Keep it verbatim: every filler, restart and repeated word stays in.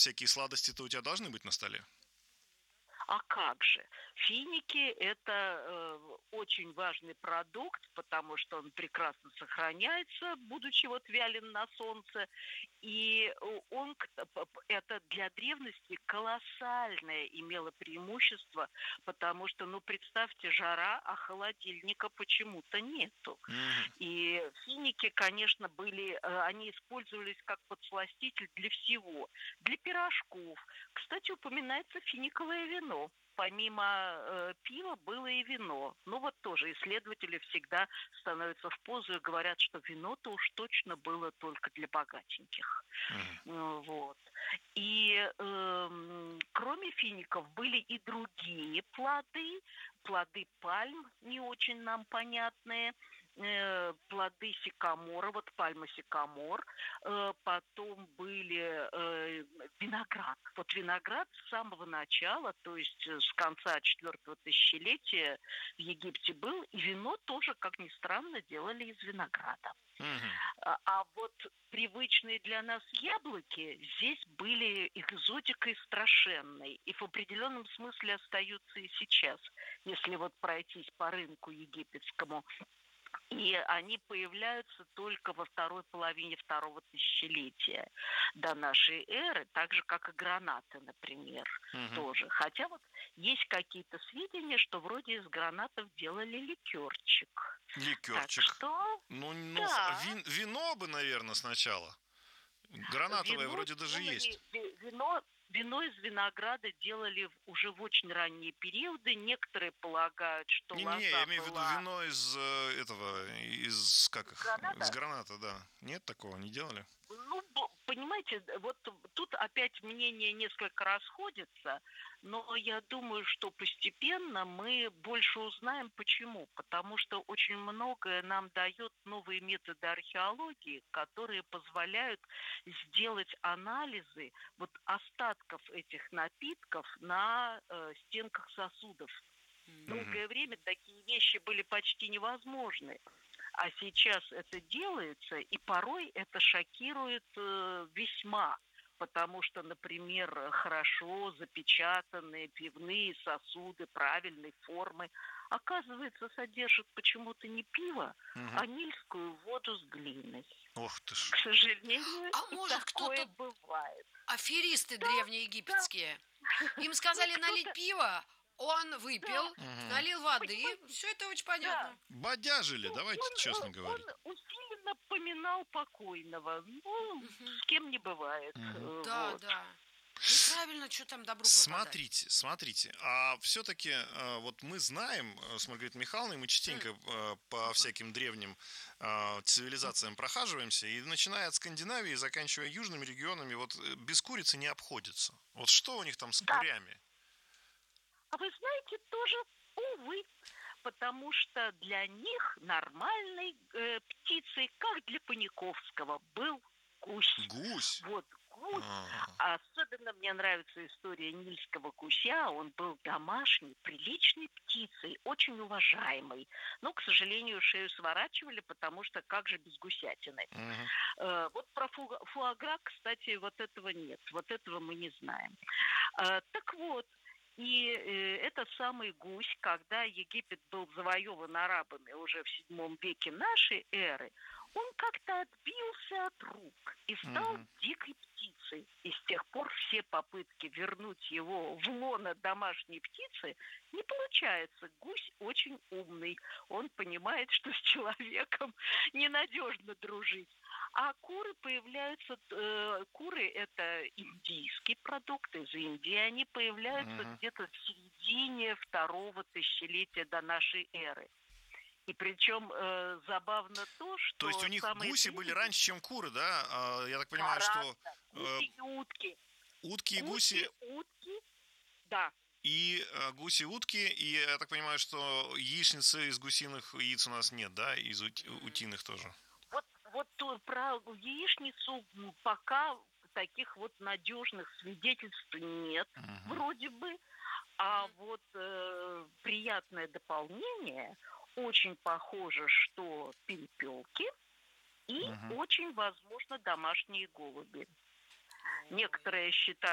всякие сладости-то у тебя должны быть на столе. А как же? Финики – это э, очень важный продукт, потому что он прекрасно сохраняется, будучи вот вялен на солнце. И э, он, к- п- п- это для древности колоссальное имело преимущество, потому что, ну, представьте, жара, а холодильника почему-то нету. Мгм. И финики, конечно, были, э, они использовались как подсластитель для всего. Для пирожков. Кстати, упоминается финиковое вино. Помимо э, пива было и вино. Ну вот тоже исследователи всегда становятся в позу и говорят, что вино-то уж точно было только для богатеньких. Мгм. Ну, вот. И эм, кроме фиников были и другие плоды, плоды пальм не очень нам понятные, э, плоды сикамора, вот пальма сикамор, э, потом были э, виноград. Вот виноград с самого начала, то есть э, с конца четвертого тысячелетия в Египте был, и вино тоже, как ни странно, делали из винограда. Мгм. А, а вот привычные для нас яблоки здесь были экзотикой страшенной и в определенном смысле остаются и сейчас, если вот пройтись по рынку египетскому. И они появляются только во второй половине второго тысячелетия до нашей эры, так же, как и гранаты, например, Мгм. тоже. Хотя вот есть какие-то сведения, что вроде из гранатов делали ликерчик. Так Ликерчик. что, Ну, ну, х- да, вин- вино бы, наверное, сначала. Гранатовое вино вроде даже делали, есть. ви- вино, вино из винограда делали в- уже в очень ранние периоды. Некоторые полагают, что Не-не-не, я лоза имею в виду была вино из э, этого, из, как из их, из граната. граната, да. Нет такого, не делали? Ну, б- понимаете, вот тут опять мнения несколько расходятся, но я думаю, что постепенно мы больше узнаем, почему. Потому что очень многое нам дает новые методы археологии, которые позволяют сделать анализы вот остатков этих напитков на э, стенках сосудов. Мгм. Долгое время такие вещи были почти невозможны. А сейчас это делается, и порой это шокирует э, весьма. Потому что, например, хорошо запечатанные пивные сосуды правильной формы, оказывается, содержат почему-то не пиво, Мгм. а нильскую воду с глиной. Ох ты ж. К сожалению, А и может, такое кто-то, бывает. аферисты Да, да. древнеегипетские, им Ну, сказали налить кто-то, пиво, он да, выпил, Мгм. налил воды, понимаете, все это очень да. понятно. Бодяжили, Ну, давайте он, честно э, он говорить. усиленно поминал покойного. Ну, Мгм. с кем не бывает. Мгм. э, Да, Вот. да. Ну и правильно, что там добру пропадать. Смотрите, смотрите, а все-таки вот мы знаем э, с Маргаритой Михайловной, мы М, частенько э, по Мгм, всяким древним э, мгм. цивилизациям прохаживаемся, и начиная от Скандинавии и заканчивая южными регионами, вот э, без курицы не обходится. Вот что у них там с Да. курями? А вы знаете, тоже, увы, потому что для них нормальной э, птицей, как для Паниковского, был гусь. Гусь? Вот гусь. А, А особенно мне нравится история нильского гуся. Он был домашней, приличной птицей, очень уважаемой. Но, к сожалению, шею сворачивали, потому что как же без гусятины? мгм, Э, вот про фу- фуагра, кстати, вот этого нет. Вот этого мы не знаем. Э, так вот, и э, этот самый гусь, когда Египет был завоеван арабами уже в седьмом веке нашей эры, он как-то отбился от рук и стал мгм. дикой птицей. И с тех пор все попытки вернуть его в лоно домашней птицы не получается. Гусь очень умный. Он понимает, что с человеком ненадежно дружить. А куры появляются, э, куры это индийский продукт, из Индии они появляются Мгм. где-то в середине второго тысячелетия до нашей эры. И причем э, забавно то, То есть у что них самые гуси были древние раньше, чем куры, да? А, я так понимаю, что гораздо э, гуси и утки. утки и Гуси, гуси утки, да. и э, гуси, утки, и я так понимаю, что яичницы из гусиных яиц у нас нет, да, из ут- утиных тоже. Вот, вот то- про яичницу м, пока таких вот надежных свидетельств нет, Мгм, вроде бы. А вот э, приятное дополнение, очень похоже, что перепелки и мгм. очень возможно домашние голуби. Ой. Некоторые считают,